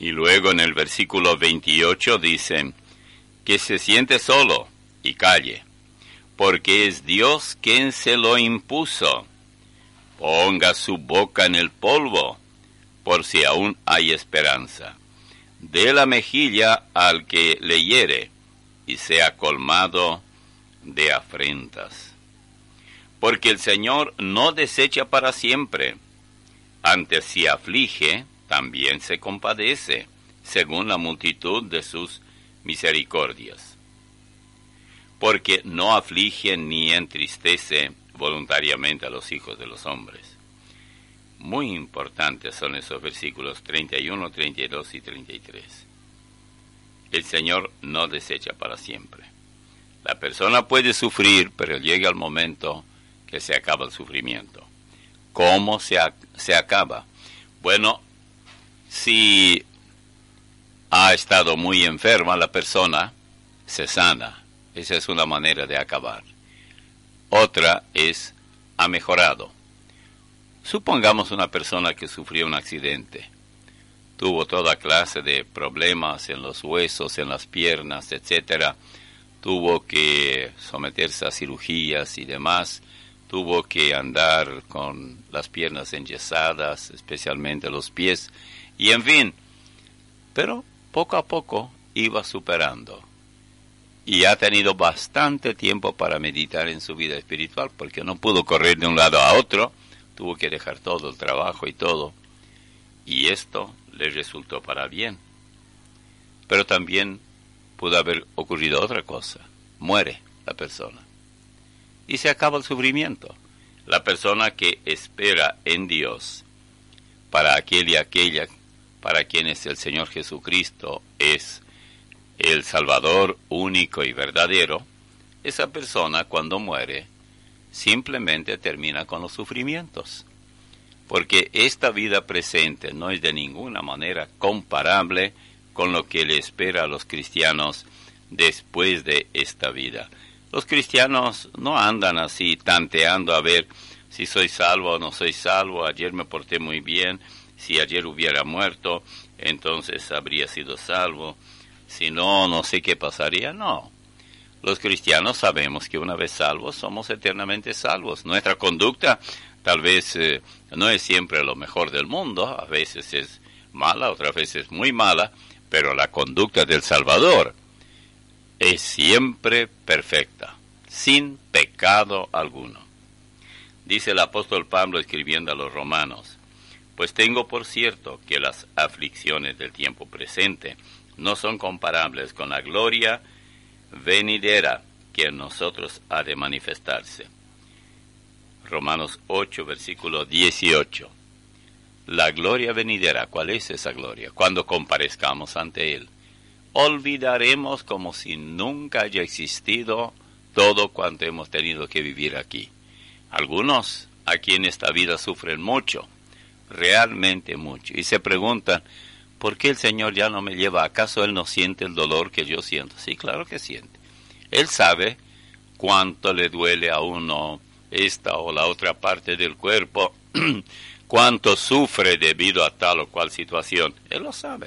Y luego en el versículo 28 dice, que se siente solo y calle, porque es Dios quien se lo impuso. Ponga su boca en el polvo, por si aún hay esperanza. Dé la mejilla al que le hiere, y sea colmado de afrentas. Porque el Señor no desecha para siempre, antes si aflige, también se compadece, según la multitud de sus misericordias. Porque no aflige ni entristece voluntariamente a los hijos de los hombres. Muy importantes son esos versículos 31, 32 y 33. El Señor no desecha para siempre. La persona puede sufrir, pero llega el momento que se acaba el sufrimiento. ¿Cómo se acaba? Bueno, si ha estado muy enferma la persona, se sana. Esa es una manera de acabar. Otra es, ha mejorado. Supongamos una persona que sufrió un accidente. Tuvo toda clase de problemas en los huesos, en las piernas, etc. Tuvo que someterse a cirugías y demás. Tuvo que andar con las piernas enyesadas, especialmente los pies. Y en fin, pero poco a poco iba superando. Y ha tenido bastante tiempo para meditar en su vida espiritual, porque no pudo correr de un lado a otro, tuvo que dejar todo el trabajo y todo. Y esto le resultó para bien. Pero también pudo haber ocurrido otra cosa. Muere la persona. Y se acaba el sufrimiento. La persona que espera en Dios, para aquel y aquella, para quienes el Señor Jesucristo es el Salvador único y verdadero, esa persona cuando muere simplemente termina con los sufrimientos. Porque esta vida presente no es de ninguna manera comparable con lo que le espera a los cristianos después de esta vida. Los cristianos no andan así tanteando a ver si soy salvo o no soy salvo. Ayer me porté muy bien. Si ayer hubiera muerto, entonces habría sido salvo. Si no, no sé qué pasaría. No. Los cristianos sabemos que una vez salvos, somos eternamente salvos. Nuestra conducta tal vez no es siempre lo mejor del mundo. A veces es mala, otras veces muy mala. Pero la conducta del Salvador es siempre perfecta, sin pecado alguno. Dice el apóstol Pablo escribiendo a los romanos, pues tengo por cierto que las aflicciones del tiempo presente no son comparables con la gloria venidera que en nosotros ha de manifestarse. Romanos 8, versículo 18. La gloria venidera, ¿cuál es esa gloria? Cuando comparezcamos ante Él. Olvidaremos como si nunca haya existido todo cuanto hemos tenido que vivir aquí. Algunos aquí en esta vida sufren mucho, realmente mucho, y se preguntan, ¿por qué el Señor ya no me lleva? ¿Acaso Él no siente el dolor que yo siento? Sí, claro que siente. Él sabe cuánto le duele a uno esta o la otra parte del cuerpo, cuánto sufre debido a tal o cual situación. Él lo sabe.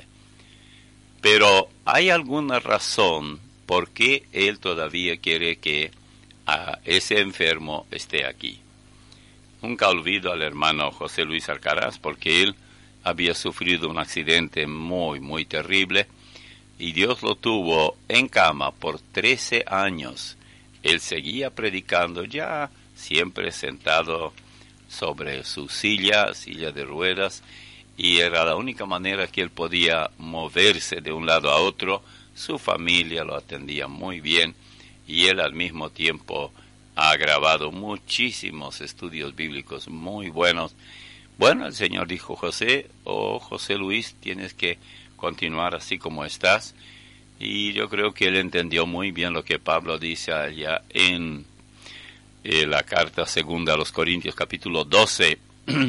Pero hay alguna razón por qué Él todavía quiere que a ese enfermo esté aquí. Nunca olvido al hermano José Luis Alcaraz, porque él había sufrido un accidente muy, muy terrible, y Dios lo tuvo en cama por 13 años. Él seguía predicando ya, siempre sentado sobre su silla de ruedas, y era la única manera que él podía moverse de un lado a otro. Su familia lo atendía muy bien, y él al mismo tiempo ha grabado muchísimos estudios bíblicos muy buenos. Bueno, el Señor dijo, José Luis, tienes que continuar así como estás. Y yo creo que él entendió muy bien lo que Pablo dice allá en la carta segunda a los Corintios, capítulo 12.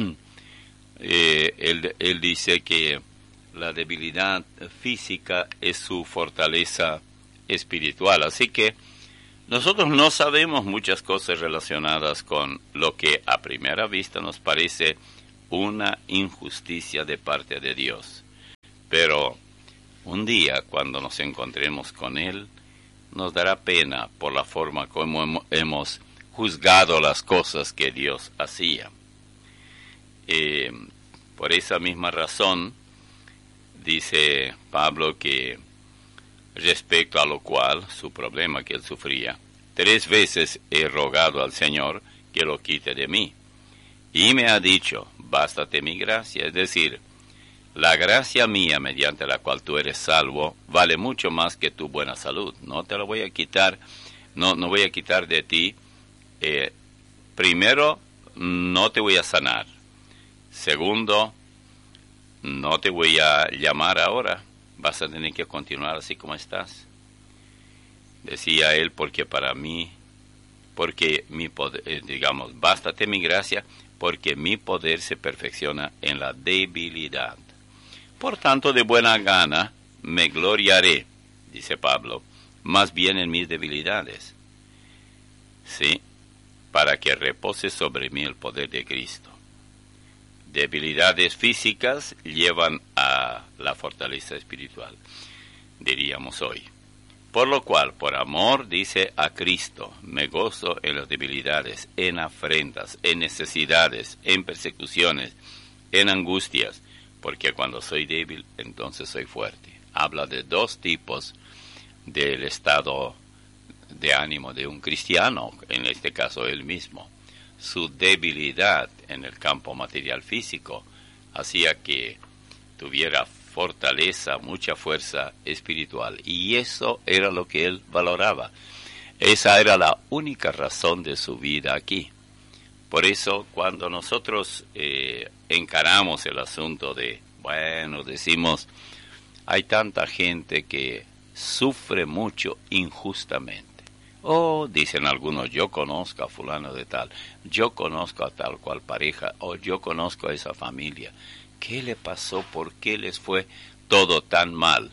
Él dice que la debilidad física es su fortaleza espiritual. Así que nosotros no sabemos muchas cosas relacionadas con lo que a primera vista nos parece una injusticia de parte de Dios. Pero un día, cuando nos encontremos con Él, nos dará pena por la forma como hemos juzgado las cosas que Dios hacía. Por esa misma razón, dice Pablo que respecto a lo cual, su problema que él sufría, 3 veces he rogado al Señor que lo quite de mí. Y me ha dicho, bástate mi gracia, es decir, la gracia mía mediante la cual tú eres salvo vale mucho más que tu buena salud. No te la voy a quitar, no voy a quitar de ti. Primero, no te voy a sanar. Segundo, no te voy a llamar ahora. Vas a tener que continuar así como estás. Decía él, porque mi poder, bástate mi gracia, porque mi poder se perfecciona en la debilidad. Por tanto, de buena gana me gloriaré, dice Pablo, más bien en mis debilidades. Sí, para que repose sobre mí el poder de Cristo. Debilidades físicas llevan a la fortaleza espiritual, diríamos hoy. Por lo cual, por amor, dice a Cristo, me gozo en las debilidades, en afrentas, en necesidades, en persecuciones, en angustias, porque cuando soy débil, entonces soy fuerte. Habla de 2 tipos del estado de ánimo de un cristiano, en este caso él mismo. Su debilidad en el campo material físico hacía que tuviera fortaleza, mucha fuerza espiritual, y eso era lo que él valoraba. Esa era la única razón de su vida aquí. Por eso, cuando nosotros encaramos el asunto de, decimos, hay tanta gente que sufre mucho injustamente. Dicen algunos, yo conozco a fulano de tal, yo conozco a tal cual pareja, o yo conozco a esa familia. ¿Qué le pasó? ¿Por qué les fue todo tan mal?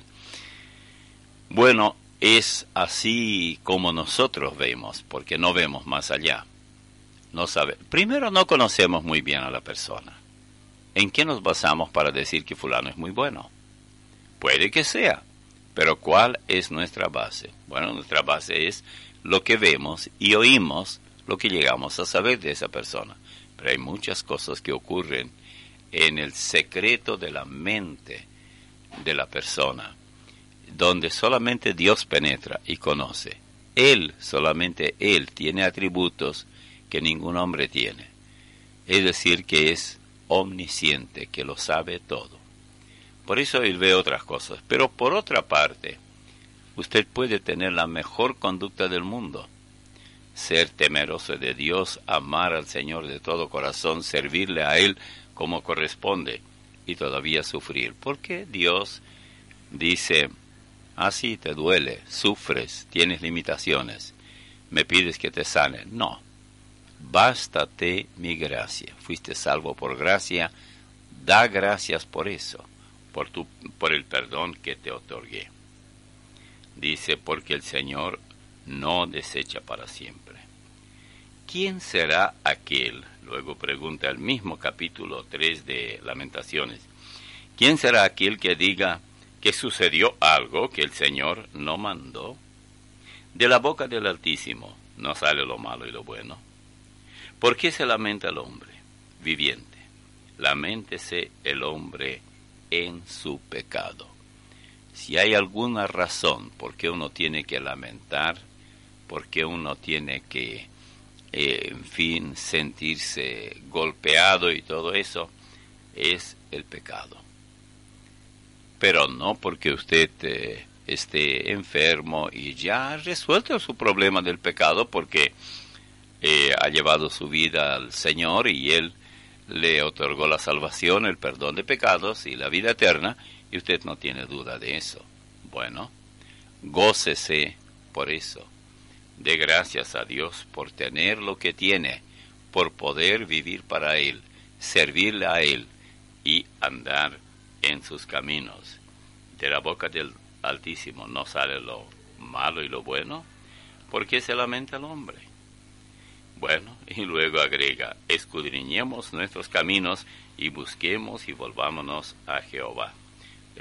Bueno, es así como nosotros vemos, porque no vemos más allá. Primero, no conocemos muy bien a la persona. ¿En qué nos basamos para decir que fulano es muy bueno? Puede que sea, pero ¿cuál es nuestra base? Bueno, nuestra base es lo que vemos y oímos, lo que llegamos a saber de esa persona. Pero hay muchas cosas que ocurren en el secreto de la mente de la persona, donde solamente Dios penetra y conoce. Solamente Él tiene atributos que ningún hombre tiene. Es decir, que es omnisciente, que lo sabe todo. Por eso Él ve otras cosas. Pero por otra parte, usted puede tener la mejor conducta del mundo. Ser temeroso de Dios, amar al Señor de todo corazón, servirle a Él como corresponde y todavía sufrir. Porque Dios dice, así te duele, sufres, tienes limitaciones, me pides que te sane. No. Bástate mi gracia. Fuiste salvo por gracia. Da gracias por eso, por el perdón que te otorgué. Dice, porque el Señor no desecha para siempre. ¿Quién será aquel? Luego pregunta el mismo capítulo 3 de Lamentaciones. ¿Quién será aquel que diga que sucedió algo que el Señor no mandó? De la boca del Altísimo no sale lo malo y lo bueno. ¿Por qué se lamenta el hombre viviente? Laméntese el hombre en su pecado. Si hay alguna razón por qué uno tiene que lamentar, por qué uno tiene que, sentirse golpeado y todo eso, es el pecado. Pero no porque usted esté enfermo y ya ha resuelto su problema del pecado, porque ha llevado su vida al Señor y Él le otorgó la salvación, el perdón de pecados y la vida eterna, y usted no tiene duda de eso. Bueno, gócese por eso. Dé gracias a Dios por tener lo que tiene, por poder vivir para Él, servirle a Él y andar en sus caminos. De la boca del Altísimo no sale lo malo y lo bueno. ¿Por qué se lamenta el hombre? Bueno, y luego agrega, escudriñemos nuestros caminos y busquemos y volvámonos a Jehová.